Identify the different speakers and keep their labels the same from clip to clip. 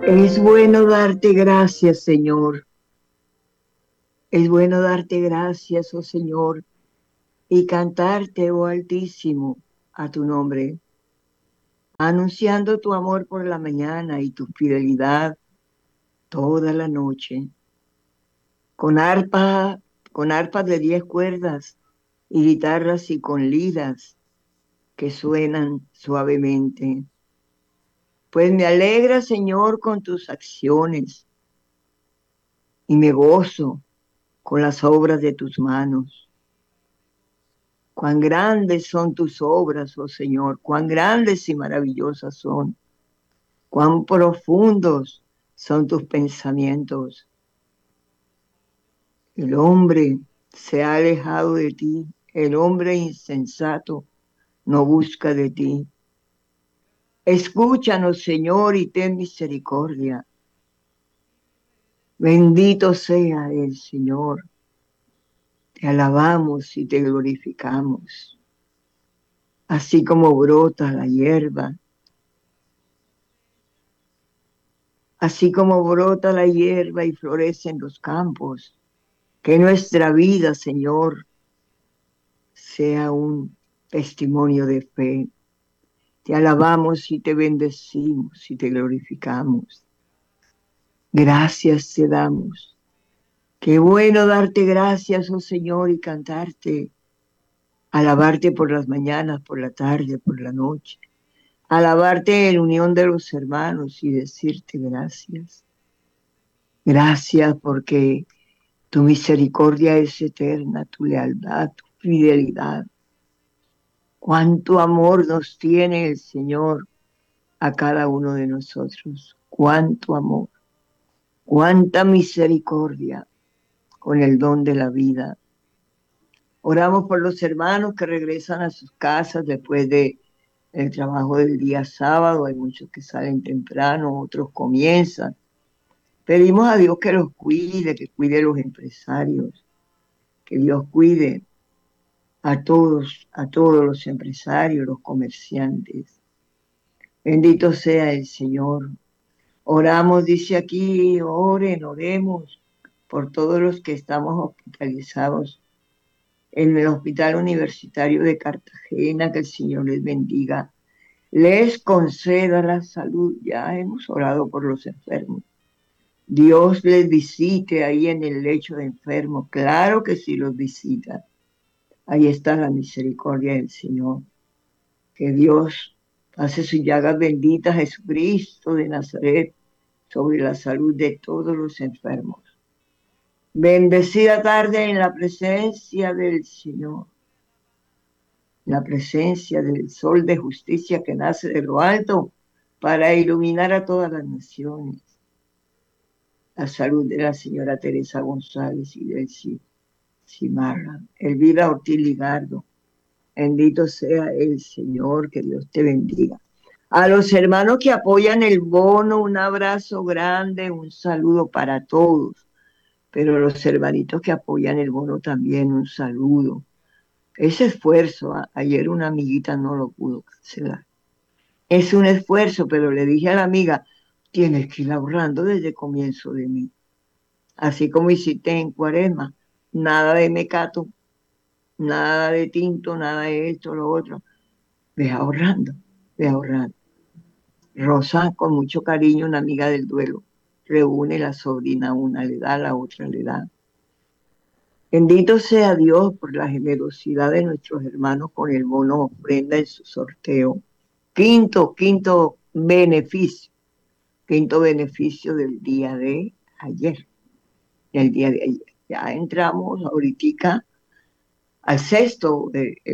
Speaker 1: Es bueno darte gracias, Señor. Es bueno darte gracias, oh Señor, y cantarte, oh Altísimo, a tu nombre, anunciando tu amor por la mañana y tu fidelidad toda la noche, con arpa, con arpas de 10 cuerdas y guitarras y con liras que suenan suavemente. Pues me alegra, Señor, con tus acciones y me gozo con las obras de tus manos. Cuán grandes son tus obras, oh Señor, cuán grandes y maravillosas son, cuán profundos son tus pensamientos. El hombre se ha alejado de ti, el hombre insensato no busca de ti. Escúchanos, Señor, y ten misericordia. Bendito sea el Señor. Te alabamos y te glorificamos. Así como brota la hierba, así como brota la hierba y florecen los campos, que nuestra vida, Señor, sea un testimonio de fe. Te alabamos y te bendecimos y te glorificamos. Gracias te damos. Qué bueno darte gracias, oh Señor, y cantarte, alabarte por las mañanas, por la tarde, por la noche, alabarte en unión de los hermanos y decirte gracias. Gracias porque tu misericordia es eterna, tu lealtad, tu fidelidad. Cuánto amor nos tiene el Señor a cada uno de nosotros. Cuánto amor, cuánta misericordia con el don de la vida. Oramos por los hermanos que regresan a sus casas después de el trabajo del día sábado. Hay muchos que salen temprano, otros comienzan. Pedimos a Dios que los cuide, que cuide a los empresarios, que Dios cuide a todos los empresarios, los comerciantes. Bendito sea el Señor. Oramos, dice aquí, oren, oremos por todos los que estamos hospitalizados en el Hospital Universitario de Cartagena, que el Señor les bendiga, les conceda la salud. Ya hemos orado por los enfermos. Dios les visite ahí en el lecho de enfermos. Claro que sí los visita. Ahí está la misericordia del Señor. Que Dios pase sus llagas benditas, Jesucristo de Nazaret, sobre la salud de todos los enfermos. Bendecida tarde en la presencia del Señor, la presencia del sol de justicia que nace de lo alto para iluminar a todas las naciones. La salud de la señora Teresa González y del Cimarra, Elvira Ortiz Ligardo. Bendito sea el Señor, que Dios te bendiga. A los hermanos que apoyan el bono, un abrazo grande, un saludo para todos. Pero los hermanitos que apoyan el bono también, un saludo. Ese esfuerzo, ayer una amiguita no lo pudo cancelar. Es un esfuerzo, pero le dije a la amiga, tienes que ir ahorrando desde el comienzo de mí. Así como hiciste en Cuaresma, nada de mecato, nada de tinto, nada de esto, lo otro. Ve ahorrando, ve ahorrando. Rosa, con mucho cariño, una amiga del duelo, reúne la sobrina, una le da, la otra le da. Bendito sea Dios por la generosidad de nuestros hermanos con el bono ofrenda en su sorteo. Beneficio, quinto beneficio del día de ayer, el día de ayer. Ya entramos ahorita al sexto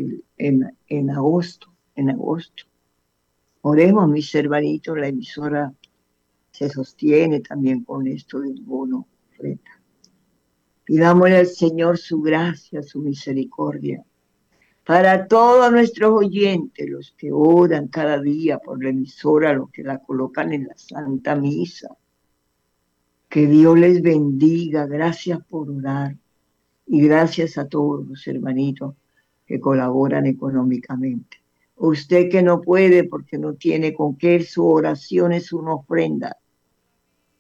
Speaker 1: en agosto. Oremos, mis hermanitos, la emisora se sostiene también con esto del bono ofrenda. Pidámosle al Señor su gracia, su misericordia para todos nuestros oyentes, los que oran cada día por la emisora, los que la colocan en la Santa Misa. Que Dios les bendiga. Gracias por orar. Y gracias a todos los hermanitos que colaboran económicamente. Usted que no puede porque no tiene con qué, su oración es una ofrenda.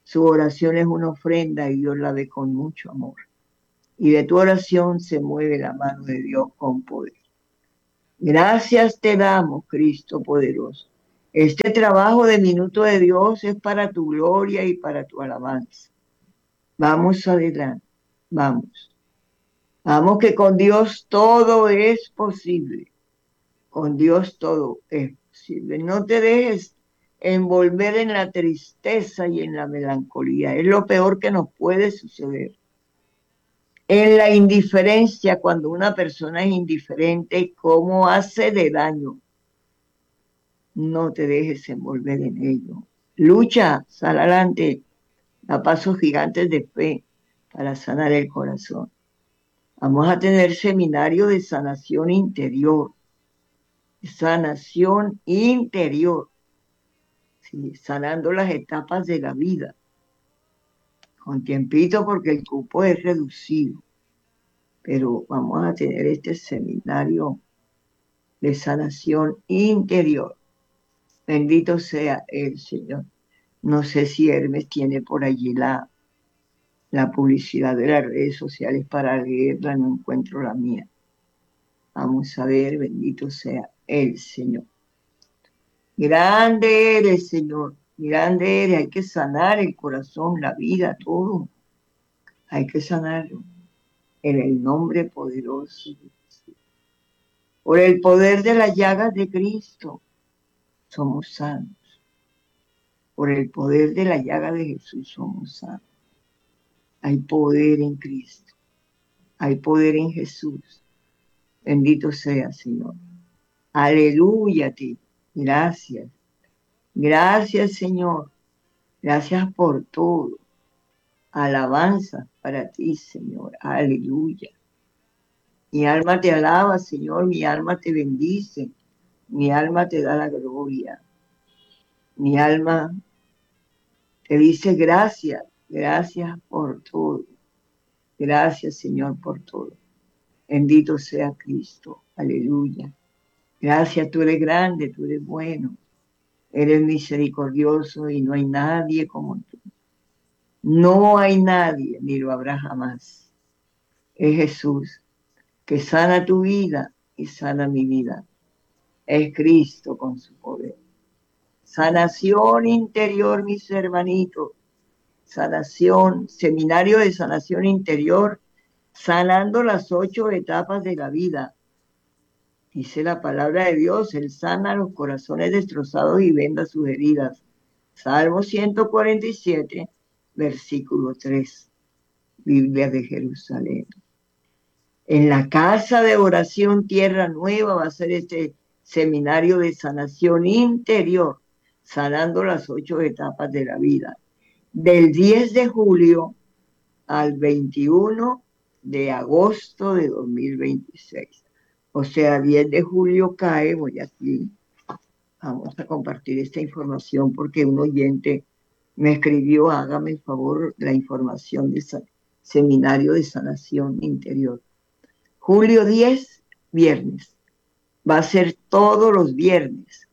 Speaker 1: Su oración es una ofrenda y Dios la ve con mucho amor. Y de tu oración se mueve la mano de Dios con poder. Gracias te damos, Cristo poderoso. Este trabajo de minuto de Dios es para tu gloria y para tu alabanza. Vamos adelante, vamos. Vamos que con Dios todo es posible. Con Dios todo es posible. No te dejes envolver en la tristeza y en la melancolía. Es lo peor que nos puede suceder. En la indiferencia, cuando una persona es indiferente, ¿cómo hace de daño? No te dejes envolver en ello. Lucha, sal adelante, a pasos gigantes de fe para sanar el corazón. Vamos a tener seminario de sanación interior. Sanación interior. Sí, sanando las etapas de la vida. Con tiempito porque el cupo es reducido. Pero vamos a tener este seminario de sanación interior. Bendito sea el Señor. No sé si Hermes tiene por allí la publicidad de las redes sociales para leerla, no encuentro la mía. Vamos a ver, bendito sea el Señor. Grande eres, Señor, grande eres. Hay que sanar el corazón, la vida, todo. Hay que sanarlo en el nombre poderoso de Jesús. Por el poder de las llagas de Cristo, somos sanos. Por el poder de la llaga de Jesús, somos sanos. Hay poder en Cristo. Hay poder en Jesús. Bendito sea, Señor. Aleluya a ti. Gracias. Gracias, Señor. Gracias por todo. Alabanza para ti, Señor. Aleluya. Mi alma te alaba, Señor. Mi alma te bendice. Mi alma te da la gloria. Mi alma te dice gracias. Gracias por todo. Gracias, Señor, por todo. Bendito sea Cristo. Aleluya. Gracias, tú eres grande, tú eres bueno. Eres misericordioso y no hay nadie como tú. No hay nadie, ni lo habrá jamás. Es Jesús que sana tu vida y sana mi vida. Es Cristo con su poder. Sanación interior, mis hermanitos. Sanación, seminario de sanación interior, sanando las 8 etapas de la vida. Dice la palabra de Dios, Él sana los corazones destrozados y venda sus heridas. Salmo 147, versículo 3, Biblia de Jerusalén. En la casa de oración Tierra Nueva va a ser este seminario de sanación interior, sanando las 8 etapas de la vida. Del 10 de julio al 21 de agosto de 2026. O sea, 10 de julio cae, voy aquí, vamos a compartir esta información porque un oyente me escribió, hágame el favor, la información de seminario de sanación interior. Julio 10, viernes. Va a ser todos los viernes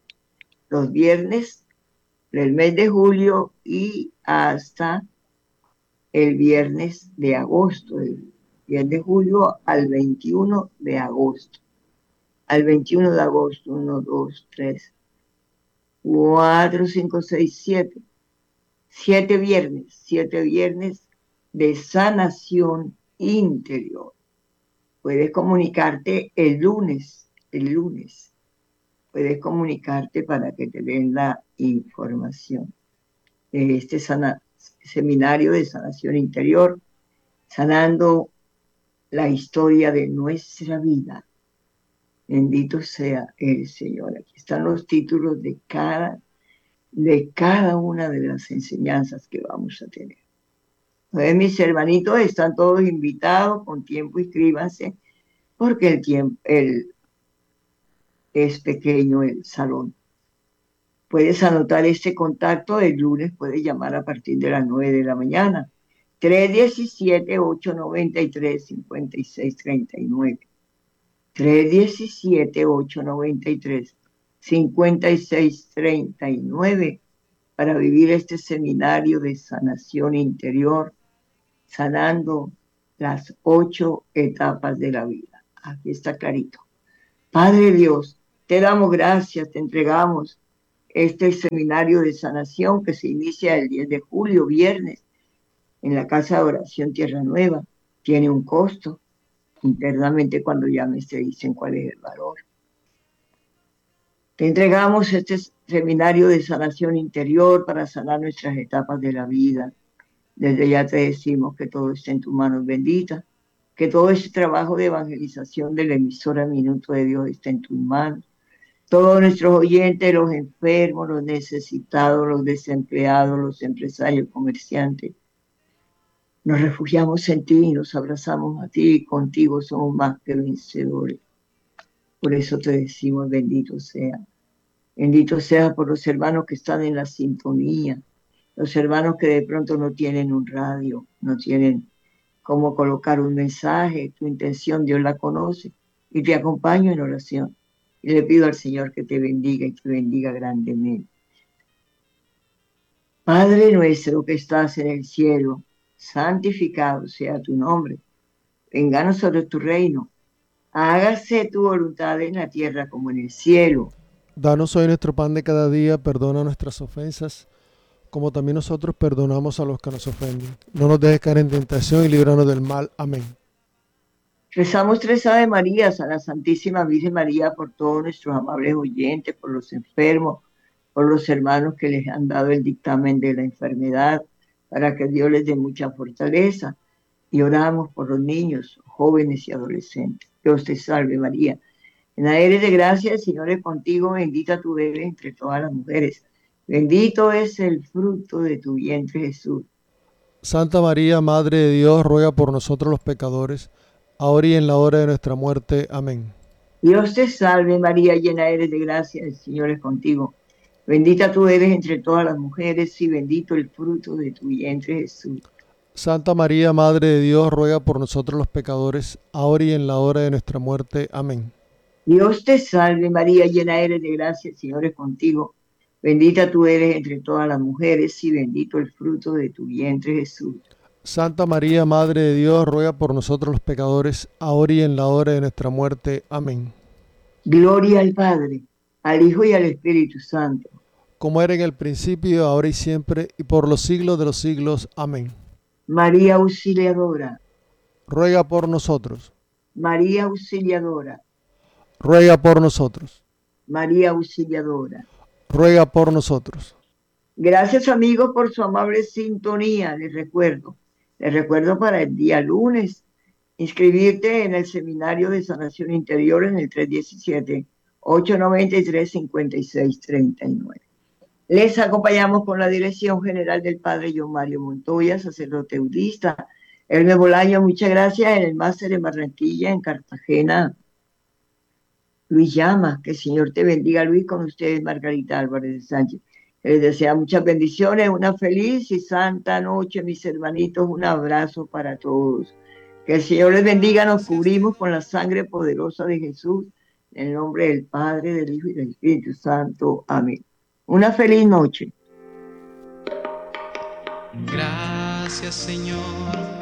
Speaker 1: del mes de julio y hasta el viernes de agosto, del 10 de julio al 21 de agosto. Al 21 de agosto, 1, 2, 3, 4, 5, 6, 7. 7 viernes de sanación interior. Puedes comunicarte el lunes. Puedes comunicarte para que te den la información de este seminario de sanación interior, sanando la historia de nuestra vida. Bendito sea el Señor. Aquí están los títulos de cada una de las enseñanzas que vamos a tener. Entonces, mis hermanitos están todos invitados, con tiempo inscríbanse, porque el tiempo es pequeño el salón. Puedes anotar este contacto, el lunes puedes llamar a partir de las 9 de la mañana. 317-893-5639. 317-893-5639. para vivir este seminario de sanación interior, sanando las 8 etapas de la vida. Aquí está clarito. Padre Dios, te damos gracias, te entregamos este seminario de sanación que se inicia el 10 de julio, viernes, en la Casa de Oración Tierra Nueva. Tiene un costo. Internamente cuando llames te dicen cuál es el valor. Te entregamos este seminario de sanación interior para sanar nuestras etapas de la vida. Desde ya te decimos que todo está en tus manos benditas, que todo ese trabajo de evangelización de la emisora Minuto de Dios está en tus manos. Todos nuestros oyentes, los enfermos, los necesitados, los desempleados, los empresarios, comerciantes, nos refugiamos en ti y nos abrazamos a ti y contigo somos más que vencedores. Por eso te decimos bendito sea. Bendito sea por los hermanos que están en la sintonía, los hermanos que de pronto no tienen un radio, no tienen cómo colocar un mensaje, tu intención Dios la conoce y te acompaño en oración. Y le pido al Señor que te bendiga y te bendiga grandemente. Padre nuestro que estás en el cielo, santificado sea tu nombre. Venga a nosotros tu reino. Hágase tu voluntad en la tierra como en el cielo.
Speaker 2: Danos hoy nuestro pan de cada día, perdona nuestras ofensas, como también nosotros perdonamos a los que nos ofenden. No nos dejes caer en tentación y líbranos del mal. Amén.
Speaker 1: Rezamos 3 Ave Marías a la Santísima Virgen María por todos nuestros amables oyentes, por los enfermos, por los hermanos que les han dado el dictamen de la enfermedad, para que Dios les dé mucha fortaleza. Y oramos por los niños, jóvenes y adolescentes. Dios te salve María. Llena eres de gracia, el Señor es contigo, bendita tú eres entre todas las mujeres. Bendito es el fruto de tu vientre, Jesús.
Speaker 2: Santa María, Madre de Dios, ruega por nosotros los pecadores, ahora y en la hora de nuestra muerte. Amén.
Speaker 1: Dios te salve María, llena eres de gracia, el Señor es contigo. Bendita tú eres entre todas las mujeres y bendito el fruto de tu vientre, Jesús.
Speaker 2: Santa María, Madre de Dios, ruega por nosotros los pecadores, ahora y en la hora de nuestra muerte. Amén.
Speaker 1: Dios te salve María, llena eres de gracia, el Señor es contigo. Bendita tú eres entre todas las mujeres y bendito el fruto de tu vientre, Jesús.
Speaker 2: Santa María, Madre de Dios, ruega por nosotros los pecadores, ahora y en la hora de nuestra muerte. Amén.
Speaker 1: Gloria al Padre, al Hijo y al Espíritu Santo.
Speaker 2: Como era en el principio, ahora y siempre, y por los siglos de los siglos. Amén.
Speaker 1: María Auxiliadora,
Speaker 2: Ruega por nosotros.
Speaker 1: María Auxiliadora,
Speaker 2: Ruega por nosotros.
Speaker 1: María Auxiliadora.
Speaker 2: Ruega por nosotros.
Speaker 1: Gracias amigos por su amable sintonía. Les recuerdo para el día lunes inscribirte en el seminario de sanación interior en el 317-893-5639. Les acompañamos con la dirección general del Padre John Mario Montoya, sacerdote budista. Hermes Bolaño, muchas gracias. En el máster en Barranquilla, en Cartagena, Luis Llama. Que el Señor te bendiga, Luis, con ustedes, Margarita Álvarez de Sánchez. Les desea muchas bendiciones, una feliz y santa noche, mis hermanitos. Un abrazo para todos. Que el Señor les bendiga. Nos cubrimos con la sangre poderosa de Jesús. En el nombre del Padre, del Hijo y del Espíritu Santo. Amén. Una feliz noche.
Speaker 3: Gracias, Señor,